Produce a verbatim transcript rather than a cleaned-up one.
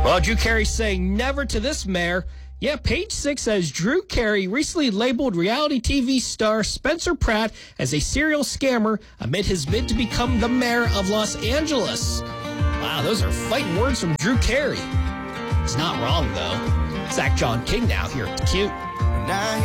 Well, Drew Carey saying never to this mayor. Yeah, Page Six says Drew Carey recently labeled reality T V star Spencer Pratt as a serial scammer amid his bid to become the mayor of Los Angeles. Wow, those are fighting words from Drew Carey. He's not wrong, though. Zach John King now here at The Cute.